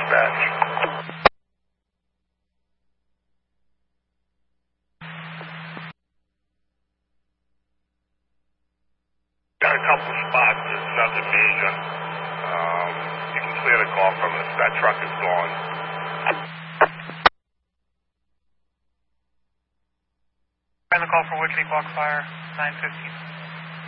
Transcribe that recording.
dispatch. Got a couple of spots, there's nothing major. You can clear the car from us, that truck is gone. Trying to call for Woodley Walk Fire, 915.